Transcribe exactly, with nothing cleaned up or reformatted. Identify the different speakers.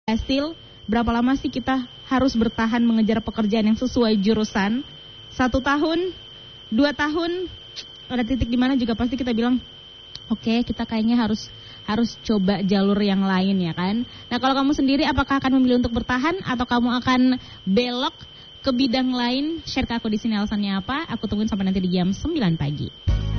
Speaker 1: hasil, berapa lama sih kita harus bertahan mengejar pekerjaan yang sesuai jurusan? Satu tahun, dua tahun, ada titik di mana juga pasti kita bilang, oke, okay, kita kayaknya harus harus coba jalur yang lain ya kan. Nah kalau kamu sendiri apakah akan memilih untuk bertahan atau kamu akan belok ke bidang lain? Share ke aku di sini alasannya apa. Aku tungguin sampai nanti di jam sembilan pagi.